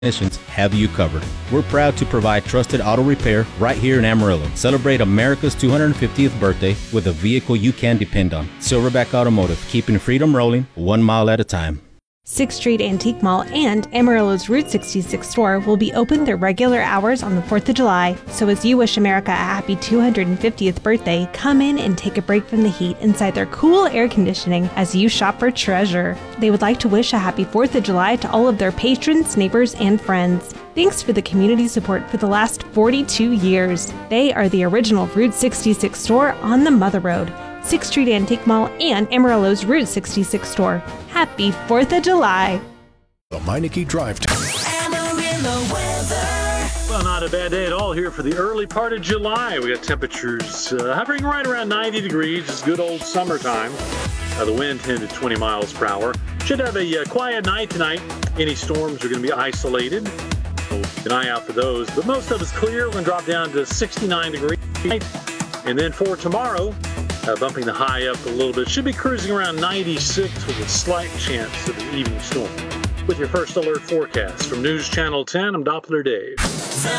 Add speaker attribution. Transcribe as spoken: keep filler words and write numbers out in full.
Speaker 1: Technicians have you covered. We're proud to provide trusted auto repair right here in Amarillo. Celebrate America's two hundred fiftieth birthday with a vehicle you can depend on. Silverback Automotive, keeping freedom rolling one mile at a time.
Speaker 2: sixth Street Antique Mall and Amarillo's Route sixty-six store will be open their regular hours on the fourth of July. So as you wish America a happy two hundred fiftieth birthday, come in and take a break from the heat inside their cool air conditioning as you shop for treasure. They would like to wish a happy fourth of July to all of their patrons, neighbors, and friends. Thanks for the community support for the last forty-two years. They are the original Route sixty-six store on the Mother Road. sixth Street Antique Mall and Amarillo's Route sixty-six store. Happy fourth of July.
Speaker 3: The Meineke Drive Time.
Speaker 4: Amarillo weather.
Speaker 5: Well, not a bad day at all here for the early part of July. We got temperatures uh, hovering right around ninety degrees. It's good old summertime. Uh, the wind ten to twenty miles per hour. Should have a uh, quiet night tonight. Any storms are going to be isolated. So keep an eye out for those. But most of it's clear. We're going to drop down to sixty-nine degrees. And then for tomorrow, Uh, bumping the high up a little bit. Should be cruising around ninety-six with a slight chance of an evening storm. With your first alert forecast from News Channel ten, I'm Doppler Dave.
Speaker 4: The